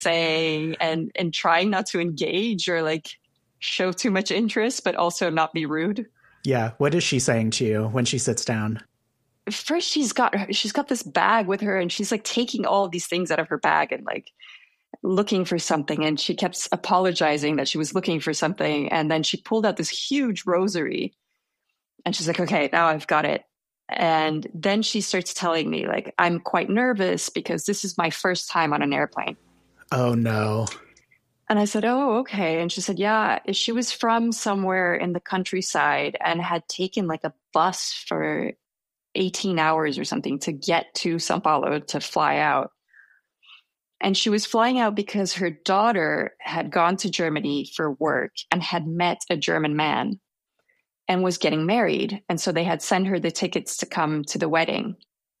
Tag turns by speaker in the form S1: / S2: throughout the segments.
S1: saying and trying not to engage or like show too much interest, but also not be rude.
S2: Yeah. What is she saying to you when she sits down?
S1: First, she's got this bag with her, and she's like taking all of these things out of her bag and like looking for something. And she kept apologizing that she was looking for something. And then she pulled out this huge rosary, and she's like, "Okay, now I've got it." And then she starts telling me like, "I'm quite nervous because this is my first time on an airplane."
S2: Oh no.
S1: And I said, "Oh, okay." And she said, "Yeah, she was from somewhere in the countryside and had taken like a bus for 18 hours or something to get to Sao Paulo to fly out. And she was flying out because her daughter had gone to Germany for work and had met a German man and was getting married. And so they had sent her the tickets to come to the wedding.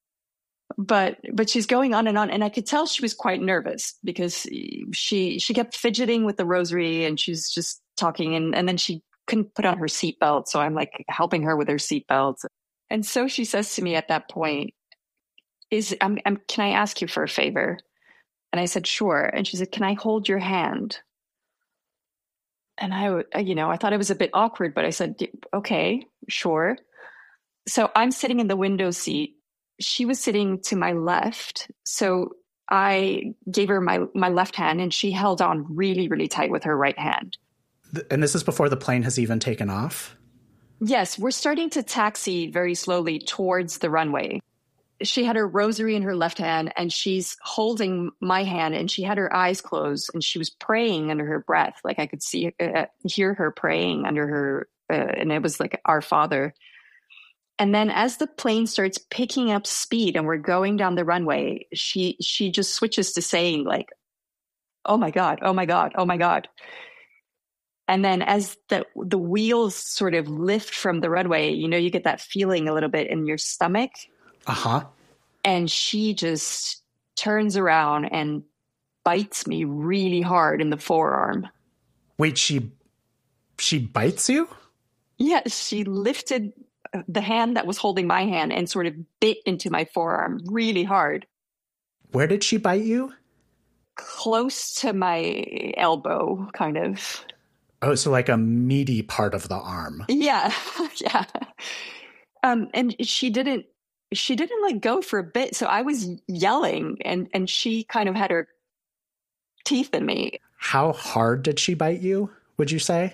S1: But she's going on, and I could tell she was quite nervous because she kept fidgeting with the rosary, and she's just talking, and then she couldn't put on her seatbelt. So I'm like helping her with her seatbelt. And so she says to me at that point, can I ask you for a favor?" And I said, "Sure." And she said, "Can I hold your hand?" And I thought it was a bit awkward, but I said, "Okay, sure." So I'm sitting in the window seat. She was sitting to my left. So I gave her my left hand, and she held on really, really tight with her right hand.
S2: And this is before the plane has even taken off?
S1: Yes, we're starting to taxi very slowly towards the runway. She had her rosary in her left hand, and she's holding my hand, and she had her eyes closed, and she was praying under her breath. Like I could hear her praying under her, and it was like Our Father. And then as the plane starts picking up speed and we're going down the runway, she just switches to saying like, "Oh my God, oh my God, oh my God." And then as the wheels sort of lift from the runway, you get that feeling a little bit in your stomach.
S2: Uh-huh.
S1: And she just turns around and bites me really hard in the forearm.
S2: Wait, she bites you?
S1: Yes, she lifted the hand that was holding my hand and sort of bit into my forearm really hard.
S2: Where did she bite you?
S1: Close to my elbow, kind of.
S2: Oh, so like a meaty part of the arm.
S1: Yeah, yeah. And she didn't like go for a bit. So I was yelling, and she kind of had her teeth in me.
S2: How hard did she bite you, would you say?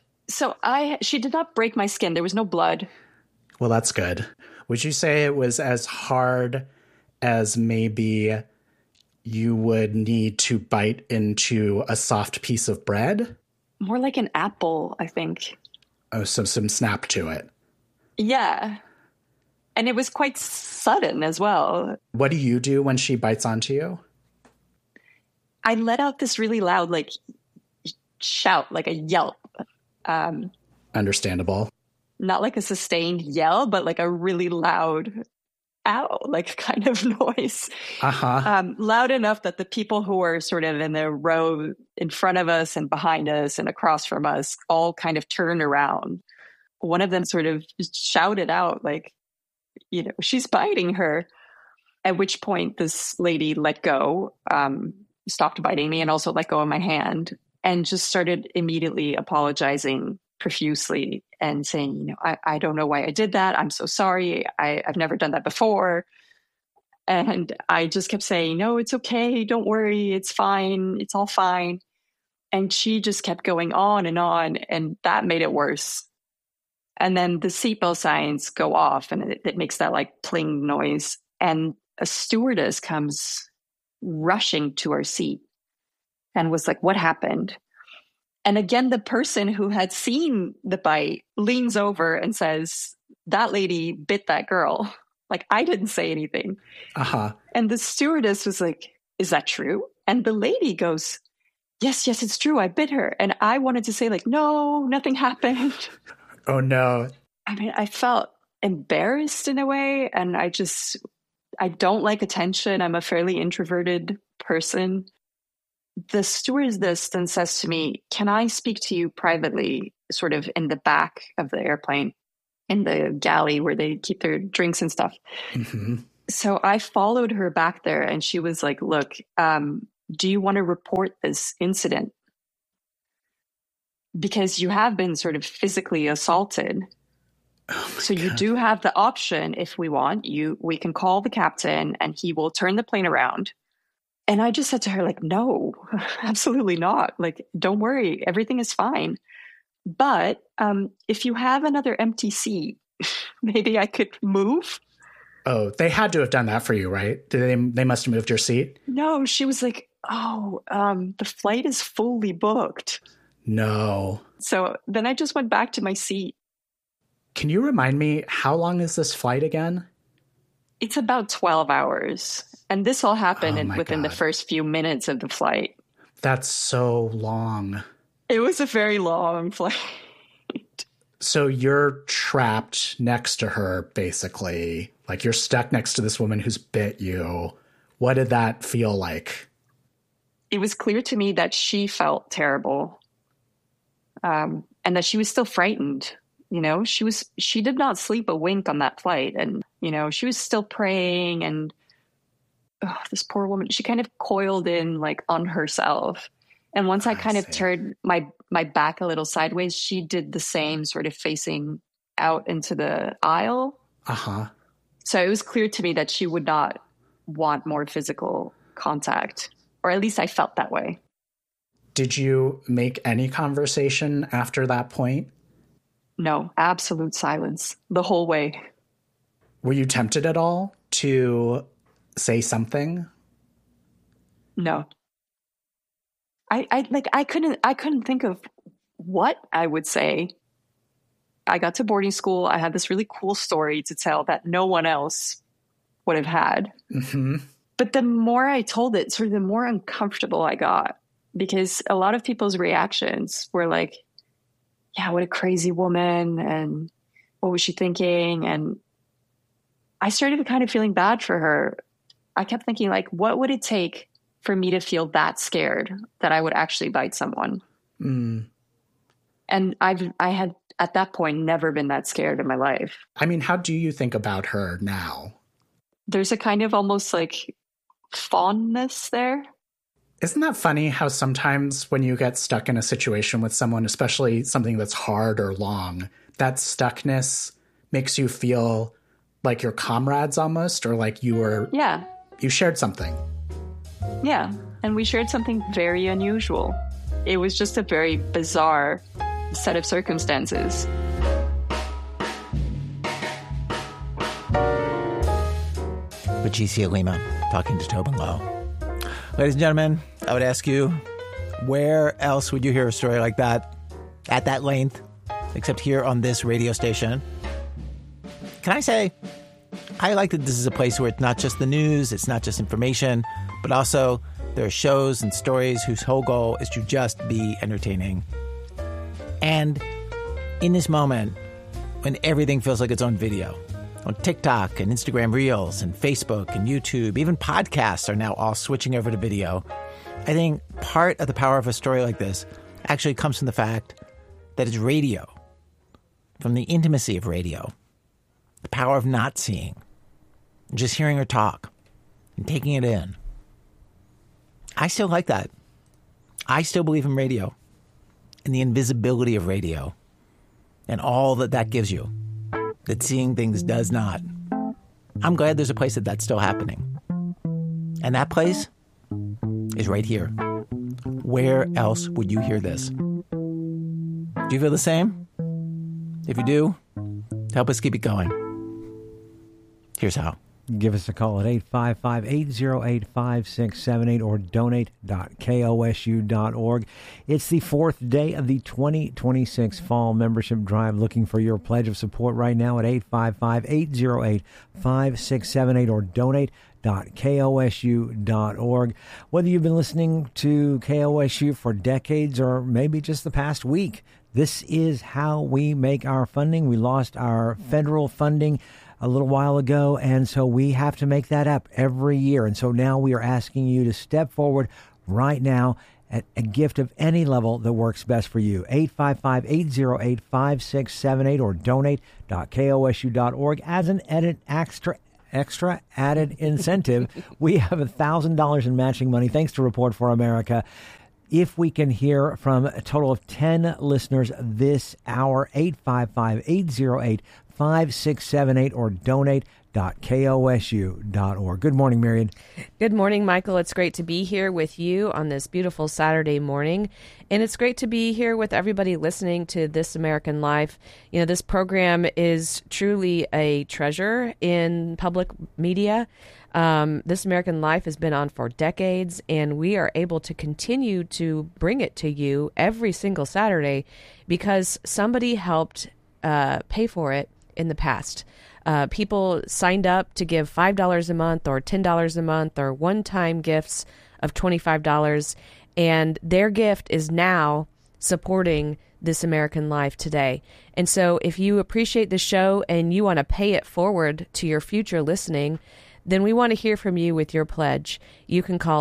S1: She did not break my skin. There was no blood.
S2: Well, that's good. Would you say it was as hard as maybe you would need to bite into a soft piece of bread?
S1: More like an apple, I think.
S2: Oh, so some snap to it.
S1: Yeah. And it was quite sudden as well.
S2: What do you do when she bites onto you?
S1: I let out this really loud, like, shout, like a yelp.
S2: Understandable.
S1: Not like a sustained yell, but like a really loud ow, like kind of noise.
S2: Uh-huh.
S1: Loud enough that the people who were sort of in the row in front of us and behind us and across from us all kind of turned around. One of them sort of shouted out like, "She's biting her." At which point this lady let go, stopped biting me, and also let go of my hand, and just started immediately apologizing profusely and saying, I don't know why I did that. I'm so sorry. I've never done that before. And I just kept saying, "No, it's okay. Don't worry. It's fine. It's all fine." And she just kept going on, and that made it worse. And then the seatbelt signs go off, and it makes that like pling noise. And a stewardess comes rushing to our seat and was like, "What happened?" And again, the person who had seen the bite leans over and says, "That lady bit that girl." Like, I didn't say anything.
S2: Uh-huh.
S1: And the stewardess was like, "Is that true?" And the lady goes, yes, it's true. I bit her." And I wanted to say like, "No, nothing happened."
S2: Oh, no.
S1: I mean, I felt embarrassed in a way. And I don't like attention. I'm a fairly introverted person. The stewardess then says to me, "Can I speak to you privately, sort of in the back of the airplane, in the galley where they keep their drinks and stuff?"
S2: Mm-hmm.
S1: So I followed her back there, and she was like, "Look, do you want to report this incident? Because you have been sort of physically assaulted. So you do have the option, if we want, we can call the captain and he will turn the plane around. And I just said to her, like, no, absolutely not. Like, don't worry, everything is fine. But if you have another empty seat, maybe I could move.
S2: Oh, they had to have done that for you, right? They must have moved your seat?
S1: No, she was like, oh, the flight is fully booked.
S2: No.
S1: So then I just went back to my seat.
S2: Can you remind me, how long is this flight again?
S1: It's about 12 hours. And this all happened within the first few minutes of the flight.
S2: That's so long.
S1: It was a very long flight.
S2: So you're trapped next to her, basically. Like, you're stuck next to this woman who's bit you. What did that feel like?
S1: It was clear to me that she felt terrible. And that she was still frightened. You know, she did not sleep a wink on that flight. And, you know, she was still praying, and this poor woman, she kind of coiled in like on herself. And once I kind of turned my back a little sideways, she did the same, sort of facing out into the aisle.
S2: Uh-huh.
S1: So it was clear to me that she would not want more physical contact, or at least I felt that way.
S2: Did you make any conversation after that point?
S1: No, absolute silence the whole way.
S2: Were you tempted at all to say something?
S1: No. I couldn't think of what I would say. I got to boarding school. I had this really cool story to tell that no one else would have had.
S2: Mm-hmm.
S1: But the more I told it, sort of the more uncomfortable I got, because a lot of people's reactions were like, yeah, what a crazy woman, and what was she thinking? And I started kind of feeling bad for her. I kept thinking, like, what would it take for me to feel that scared that I would actually bite someone?
S2: Mm.
S1: And I had at that point never been that scared in my life.
S2: I mean, how do you think about her now?
S1: There's a kind of almost like fondness there.
S2: Isn't that funny how sometimes when you get stuck in a situation with someone, especially something that's hard or long, that stuckness makes you feel like you're comrades almost, or like you shared something.
S1: Yeah. And we shared something very unusual. It was just a very bizarre set of circumstances.
S3: Patricia Lima talking to Tobin Lowe. Ladies and gentlemen, I would ask you, where else would you hear a story like that at that length, except here on this radio station? Can I say, I like that this is a place where it's not just the news, it's not just information, but also there are shows and stories whose whole goal is to just be entertaining. And in this moment, when everything feels like it's on video, on TikTok and Instagram Reels and Facebook and YouTube, even podcasts are now all switching over to video. I think part of the power of a story like this actually comes from the fact that it's radio, from the intimacy of radio, the power of not seeing, just hearing her talk and taking it in. I still like that. I still believe in radio and the invisibility of radio and all that that gives you, that seeing things does not. I'm glad there's a place that's still happening. And that place is right here. Where else would you hear this? Do you feel the same? If you do, help us keep it going. Here's how.
S4: Give us a call at 855-808-5678 or donate.kosu.org. It's the fourth day of the 2026 Fall Membership Drive. Looking for your pledge of support right now at 855-808-5678 or donate.kosu.org. Whether you've been listening to KOSU for decades or maybe just the past week, this is how we make our funding. We lost our federal funding a little while ago, and so we have to make that up every year. And so now we are asking you to step forward right now at a gift of any level that works best for you. 855-808-5678 or donate.kosu.org as an extra added incentive. We have $1,000 in matching money thanks to Report for America. If we can hear from a total of 10 listeners this hour, 855-808-5678 or donate.kosu.org. Good morning, Myriad.
S5: Good morning, Michael. It's great to be here with you on this beautiful Saturday morning. And it's great to be here with everybody listening to This American Life. You know, this program is truly a treasure in public media. This American Life has been on for decades, and we are able to continue to bring it to you every single Saturday because somebody helped pay for it in the past. People signed up to give $5 a month or $10 a month or one-time gifts of $25, and their gift is now supporting This American Life today. And so if you appreciate the show and you want to pay it forward to your future listening, then we want to hear from you with your pledge. You can call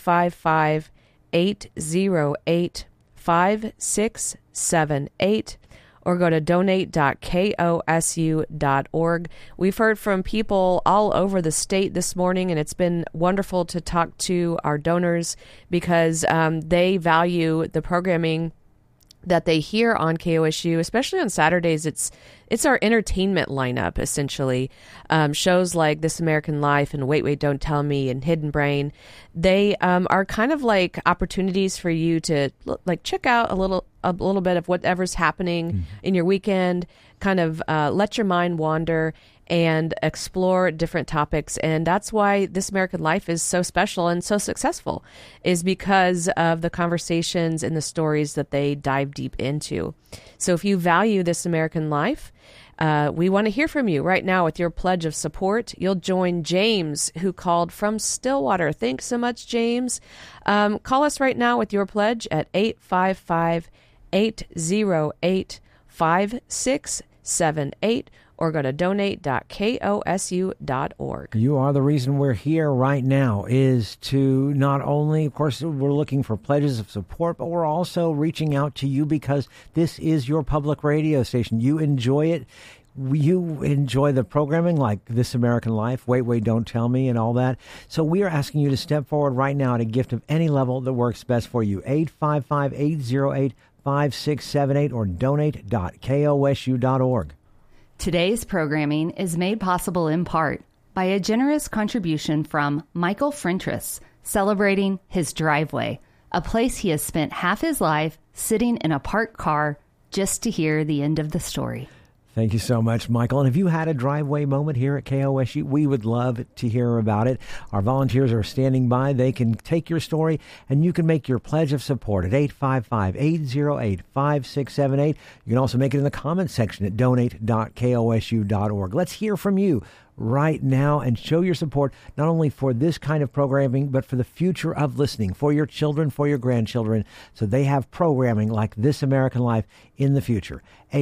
S5: 855-808-5678 or go to donate.kosu.org. We've heard from people all over the state this morning, and it's been wonderful to talk to our donors because they value the programming that they hear on KOSU, especially on Saturdays. It's our entertainment lineup, essentially. Shows like This American Life and Wait, Don't Tell Me and Hidden Brain. They are kind of like opportunities for you to check out a little bit of whatever's happening in your weekend, kind of let your mind wander and explore different topics. And that's why This American Life is so special and so successful, is because of the conversations and the stories that they dive deep into. So if you value This American Life, we want to hear from you right now with your pledge of support. You'll join James, who called from Stillwater. Thanks so much, James. Call us right now with your pledge at 855-808-5678 or go to donate.kosu.org.
S4: You are the reason we're here right now, is to not only, of course, we're looking for pledges of support, but we're also reaching out to you because this is your public radio station. You enjoy it. You enjoy the programming like This American Life, Wait, Don't Tell Me, and all that. So we are asking you to step forward right now at a gift of any level that works best for you. 855-808-5678 or donate.kosu.org.
S6: Today's programming is made possible in part by a generous contribution from Michael Frentress, celebrating his driveway, a place he has spent half his life sitting in a parked car just to hear the end of the story.
S4: Thank you so much, Michael. And if you had a driveway moment here at KOSU, we would love to hear about it. Our volunteers are standing by. They can take your story, and you can make your pledge of support at 855-808-5678. You can also make it in the comments section at donate.kosu.org. Let's hear from you right now and show your support not only for this kind of programming, but for the future of listening, for your children, for your grandchildren, so they have programming like This American Life in the future.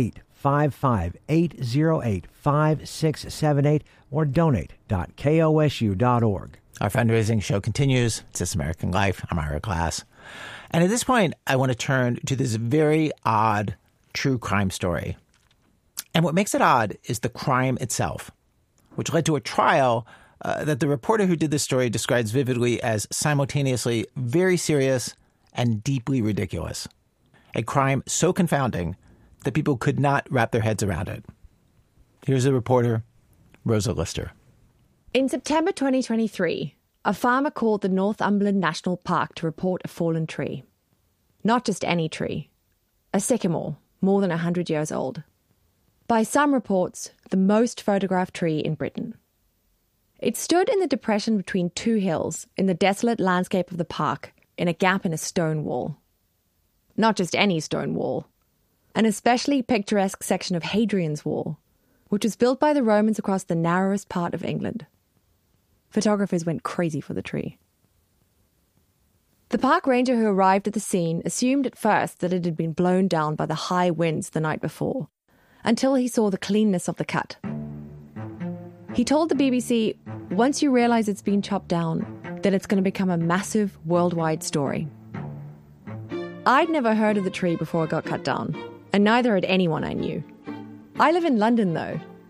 S4: 855-808-5678 or donate.kosu.org.
S3: Our fundraising show continues. It's This American Life. I'm Ira Glass. And at this point, I want to turn to this very odd true crime story. And what makes it odd is the crime itself, which led to a trial that the reporter who did this story describes vividly as simultaneously very serious and deeply ridiculous. A crime so confounding that people could not wrap their heads around it. Here's the reporter, Rosa Lister.
S7: In September 2023, a farmer called the Northumberland National Park to report a fallen tree. Not just any tree, a sycamore, more than 100 years old. By some reports, the most photographed tree in Britain. It stood in the depression between two hills in the desolate landscape of the park, in a gap in a stone wall. Not just any stone wall, an especially picturesque section of Hadrian's Wall, which was built by the Romans across the narrowest part of England. Photographers went crazy for the tree. The park ranger who arrived at the scene assumed at first that it had been blown down by the high winds the night before, until he saw the cleanness of the cut. He told the BBC, once you realise it's been chopped down, then it's going to become a massive worldwide story. I'd never heard of the tree before it got cut down, and neither had anyone I knew. I live in London, though.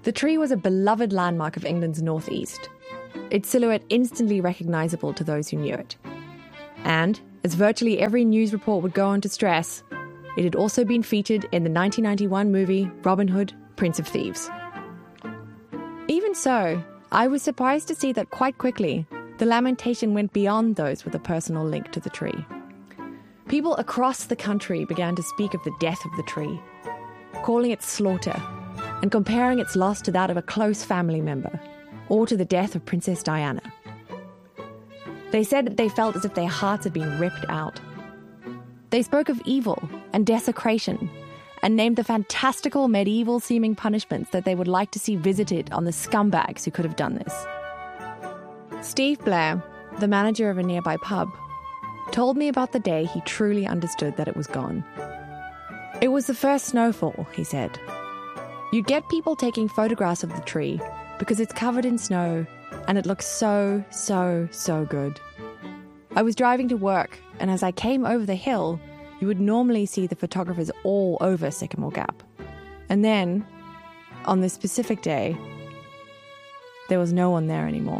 S7: The tree was a beloved landmark of England's northeast, its silhouette instantly recognisable to those who knew it. And, as virtually every news report would go on to stress, it had also been featured in the 1991 movie Robin Hood, Prince of Thieves. Even so, I was surprised to see that quite quickly, the lamentation went beyond those with a personal link to the tree. People across the country began to speak of the death of the tree, calling it slaughter, and comparing its loss to that of a close family member, or to the death of Princess Diana. They said that they felt as if their hearts had been ripped out. They spoke of evil and desecration, and named the fantastical medieval-seeming punishments that they would like to see visited on the scumbags who could have done this. Steve Blair, the manager of a nearby pub, told me about the day he truly understood that it was gone. It was the first snowfall, he said. You'd get people taking photographs of the tree because it's covered in snow and it looks so, so, so good. I was driving to work, and as I came over the hill, you would normally see the photographers all over Sycamore Gap. And then, on this specific day, there was no one there anymore.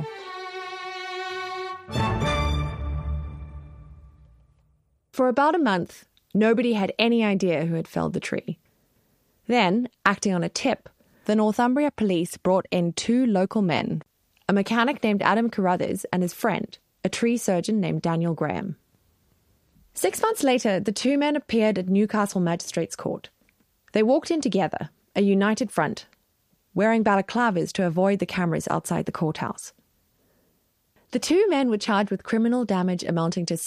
S7: For about a month, nobody had any idea who had felled the tree. Then, acting on a tip, the Northumbria police brought in 2 local men, a mechanic named Adam Carruthers and his friend, a tree surgeon named Daniel Graham. 6 months later, the 2 men appeared at Newcastle Magistrates Court. They walked in together, a united front, wearing balaclavas to avoid the cameras outside the courthouse. The 2 men were charged with criminal damage amounting to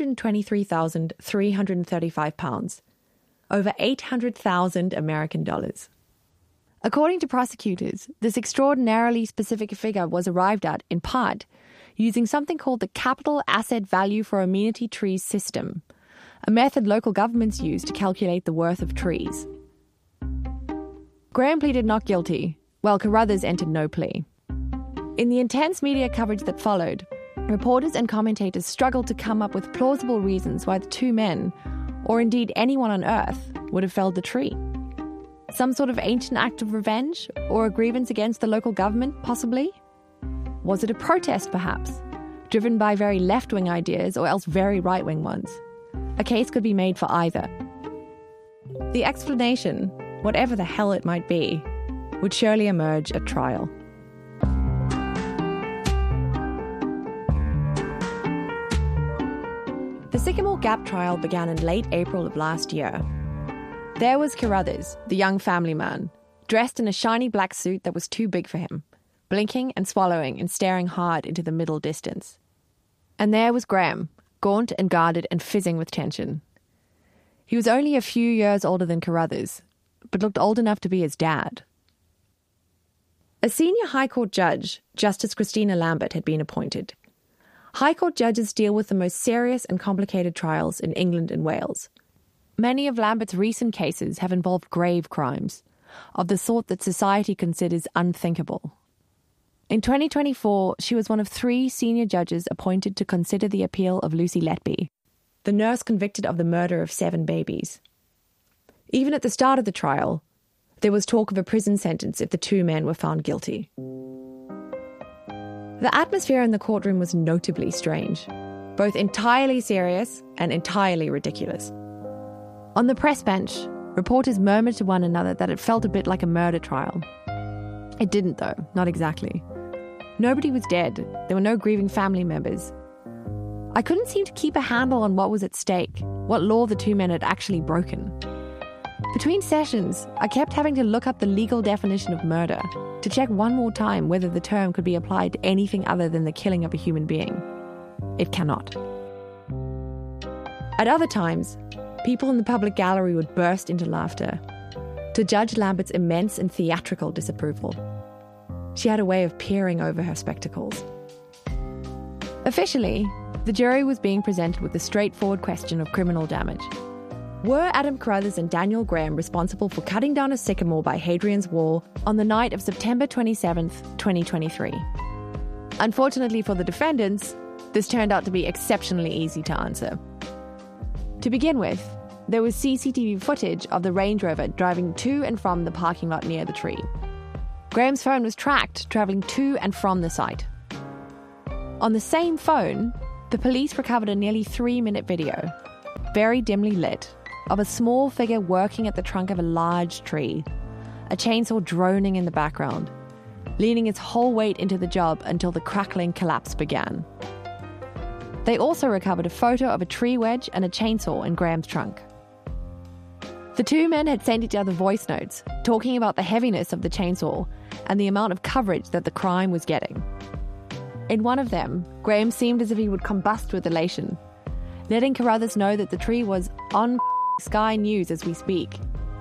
S7: £623,335, over 800,000 American dollars. According to prosecutors, this extraordinarily specific figure was arrived at, in part, using something called the Capital Asset Value for Amenity Trees system, a method local governments use to calculate the worth of trees. Graham pleaded not guilty, while Carruthers entered no plea. In the intense media coverage that followed, reporters and commentators struggled to come up with plausible reasons why the 2 men, or indeed anyone on Earth, would have felled the tree. Some sort of ancient act of revenge, or a grievance against the local government, possibly? Was it a protest, perhaps, driven by very left-wing ideas or else very right-wing ones? A case could be made for either. The explanation, whatever the hell it might be, would surely emerge at trial. The Sycamore Gap trial began in late April of last year. There was Carruthers, the young family man, dressed in a shiny black suit that was too big for him, blinking and swallowing and staring hard into the middle distance. And there was Graham, gaunt and guarded and fizzing with tension. He was only a few years older than Carruthers, but looked old enough to be his dad. A senior High Court judge, Justice Christina Lambert, had been appointed. High Court judges deal with the most serious and complicated trials in England and Wales. Many of Lambert's recent cases have involved grave crimes, of the sort that society considers unthinkable. In 2024, she was one of 3 senior judges appointed to consider the appeal of Lucy Letby, the nurse convicted of the murder of 7 babies. Even at the start of the trial, there was talk of a prison sentence if the 2 men were found guilty. The atmosphere in the courtroom was notably strange, both entirely serious and entirely ridiculous. On the press bench, reporters murmured to one another that it felt a bit like a murder trial. It didn't, though, not exactly. Nobody was dead. There were no grieving family members. I couldn't seem to keep a handle on what was at stake, what law the 2 men had actually broken. Between sessions, I kept having to look up the legal definition of murder to check one more time whether the term could be applied to anything other than the killing of a human being. It cannot. At other times, people in the public gallery would burst into laughter to Judge Lambert's immense and theatrical disapproval. She had a way of peering over her spectacles. Officially, the jury was being presented with the straightforward question of criminal damage. Were Adam Carruthers and Daniel Graham responsible for cutting down a sycamore by Hadrian's Wall on the night of September 27th, 2023? Unfortunately for the defendants, this turned out to be exceptionally easy to answer. To begin with, there was CCTV footage of the Range Rover driving to and from the parking lot near the tree. Graham's phone was tracked travelling to and from the site. On the same phone, the police recovered a nearly 3-minute video, very dimly lit, of a small figure working at the trunk of a large tree, a chainsaw droning in the background, leaning its whole weight into the job until the crackling collapse began. They also recovered a photo of a tree wedge and a chainsaw in Graham's trunk. The two men had sent each other voice notes, talking about the heaviness of the chainsaw and the amount of coverage that the crime was getting. In one of them, Graham seemed as if he would combust with elation, letting Carruthers know that the tree was on Sky News as we speak.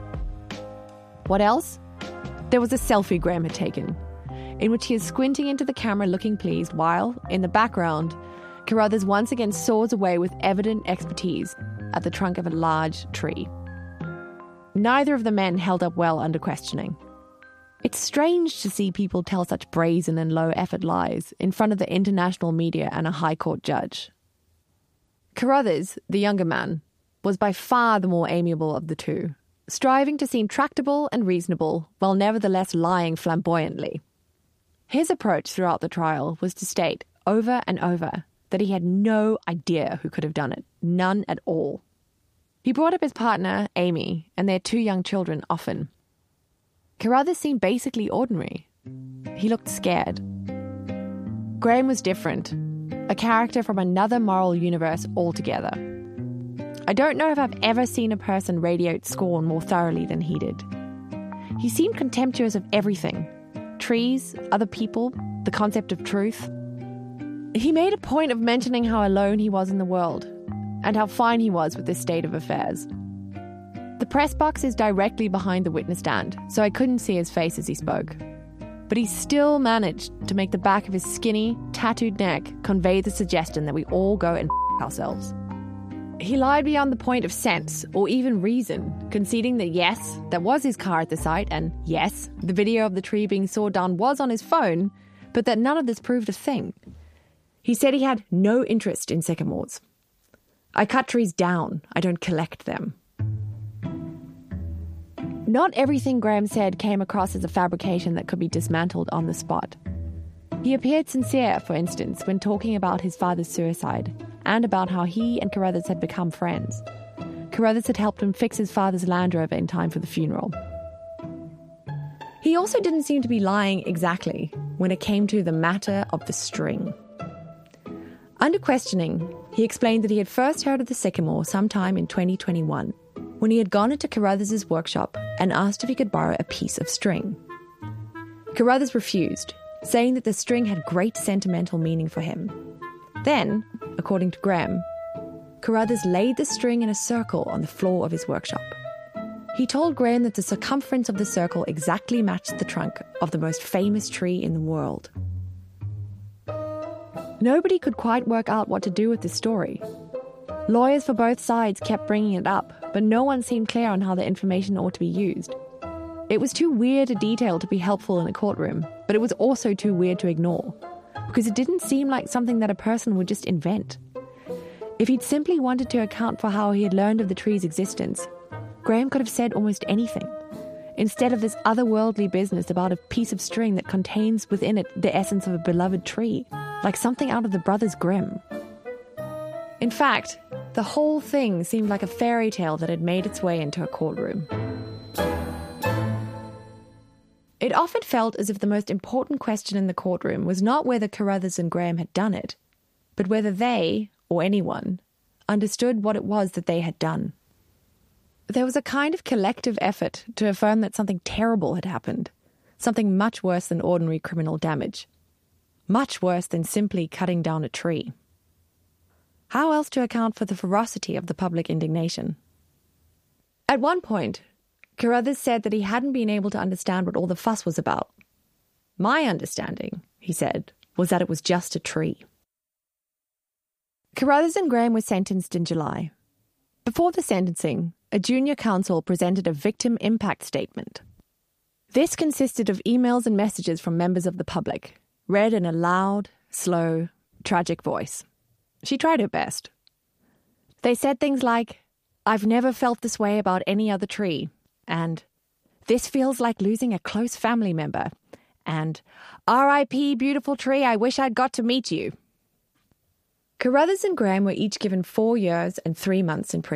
S7: What else? There was a selfie Graham had taken, in which he is squinting into the camera looking pleased while, in the background, Carruthers once again saws away with evident expertise at the trunk of a large tree. Neither of the men held up well under questioning. It's strange to see people tell such brazen and low-effort lies in front of the international media and a High Court judge. Carruthers, the younger man, was by far the more amiable of the two, striving to seem tractable and reasonable while nevertheless lying flamboyantly. His approach throughout the trial was to state over and over that he had no idea who could have done it, none at all. He brought up his partner, Amy, and their 2 young children often. Carruthers seemed basically ordinary. He looked scared. Graham was different, a character from another moral universe altogether. I don't know if I've ever seen a person radiate scorn more thoroughly than he did. He seemed contemptuous of everything. Trees, other people, the concept of truth. He made a point of mentioning how alone he was in the world, and how fine he was with this state of affairs. The press box is directly behind the witness stand, so I couldn't see his face as he spoke. But he still managed to make the back of his skinny, tattooed neck convey the suggestion that we all go and ourselves. He lied beyond the point of sense, or even reason, conceding that yes, that was his car at the site, and yes, the video of the tree being sawed down was on his phone, but that none of this proved a thing. He said he had no interest in sycamores. I cut trees down, I don't collect them. Not everything Graham said came across as a fabrication that could be dismantled on the spot. He appeared sincere, for instance, when talking about his father's suicide, and about how he and Carruthers had become friends. Carruthers had helped him fix his father's Land Rover in time for the funeral. He also didn't seem to be lying exactly when it came to the matter of the string. Under questioning, he explained that he had first heard of the sycamore sometime in 2021, when he had gone into Carruthers' workshop and asked if he could borrow a piece of string. Carruthers refused, saying that the string had great sentimental meaning for him. Then, according to Graham, Carruthers laid the string in a circle on the floor of his workshop. He told Graham that the circumference of the circle exactly matched the trunk of the most famous tree in the world. Nobody could quite work out what to do with this story. Lawyers for both sides kept bringing it up, but no one seemed clear on how the information ought to be used. It was too weird a detail to be helpful in a courtroom, but it was also too weird to ignore, because it didn't seem like something that a person would just invent. If he'd simply wanted to account for how he had learned of the tree's existence, Graham could have said almost anything, instead of this otherworldly business about a piece of string that contains within it the essence of a beloved tree, like something out of the Brothers Grimm. In fact, the whole thing seemed like a fairy tale that had made its way into a courtroom. It often felt as if the most important question in the courtroom was not whether Carruthers and Graham had done it, but whether they, or anyone, understood what it was that they had done. There was a kind of collective effort to affirm that something terrible had happened, something much worse than ordinary criminal damage, much worse than simply cutting down a tree. How else to account for the ferocity of the public indignation? At one point, Carruthers said that he hadn't been able to understand what all the fuss was about. My understanding, he said, was that it was just a tree. Carruthers and Graham were sentenced in July. Before the sentencing, a junior counsel presented a victim impact statement. This consisted of emails and messages from members of the public, read in a loud, slow, tragic voice. She tried her best. They said things like, "I've never felt this way about any other tree," and "This feels like losing a close family member," and R.I.P. beautiful tree, I wish I'd got to meet you. Carruthers and Graham were each given 4 years and 3 months in prison.